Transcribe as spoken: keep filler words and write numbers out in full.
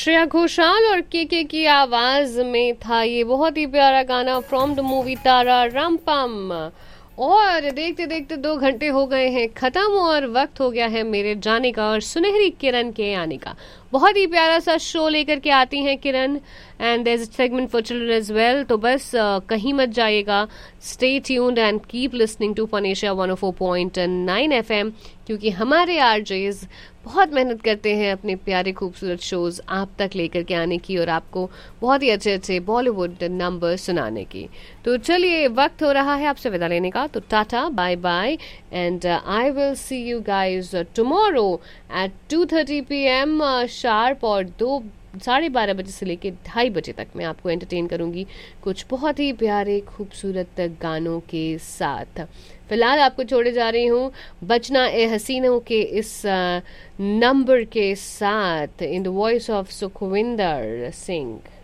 श्रेया घोषाल और केके की आवाज में था ये बहुत ही प्यारा गाना फ्रॉम द मूवी तारा रामपम। और देखते देखते दो घंटे हो गए हैं खत्म और वक्त हो गया है मेरे जाने का और सुनहरी किरण के आने का। बहुत ही प्यारा सा शो लेकर के आती हैं किरण and there is a segment for children as well. तो बस uh, कहीं मत जाइएगा, stay tuned and keep listening to fun Asia one O four point nine F M, क्योंकि हमारे आरजेज बहुत मेहनत करते हैं अपने प्यारे खूबसूरत शोज आप तक लेकर के आने की और आपको बहुत ही अच्छे अच्छे बॉलीवुड नंबर सुनाने की। तो चलिए वक्त हो रहा है आपसे विदा लेने का, तो tata bye bye and I will see you guys tomorrow at to thirty P M sharp. और दो साढ़े बारह बजे से लेकर ढाई बजे तक मैं आपको एंटरटेन करूंगी कुछ बहुत ही प्यारे खूबसूरत गानों के साथ। फिलहाल आपको छोड़े जा रही हूँ बचना ए हसीनों के इस नंबर के साथ in the voice of Sukhvinder Singh.